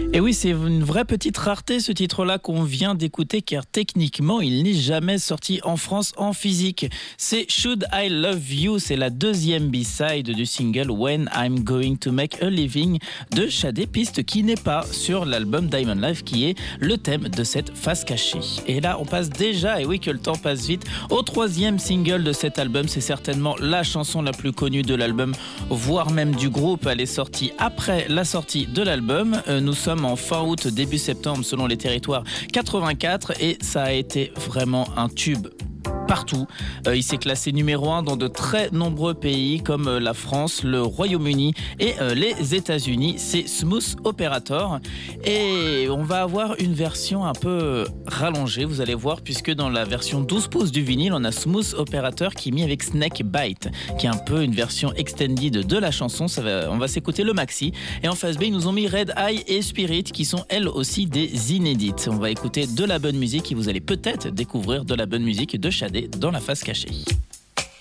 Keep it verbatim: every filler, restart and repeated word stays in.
Et oui, c'est une vraie petite rareté ce titre-là qu'on vient d'écouter car techniquement il n'est jamais sorti en France en physique. C'est Should I Love You, c'est la deuxième B-side du single When I'm Going to Make a Living de Shadé, piste qui n'est pas sur l'album Diamond Life qui est le thème de cette face cachée. Et là on passe déjà, et oui que le temps passe vite, au troisième single de cet album. C'est certainement la chanson la plus connue de l'album, voire même du groupe. Elle est sortie après la sortie de l'album. Euh, nous sommes en fin août, début septembre selon les territoires quatre-vingt-quatre et ça a été vraiment un tube partout. Euh, il s'est classé numéro un dans de très nombreux pays comme euh, la France, le Royaume-Uni et euh, les États-Unis. C'est Smooth Operator et on va avoir une version un peu rallongée, vous allez voir, puisque dans la version douze pouces du vinyle, on a Smooth Operator qui est mis avec Snake Bite, qui est un peu une version extended de la chanson. Ça va, on va s'écouter le maxi. Et en face B, ils nous ont mis Red Eye et Spirit qui sont elles aussi des inédites. On va écouter de la bonne musique et vous allez peut-être découvrir de la bonne musique de Shadé dans la face cachée.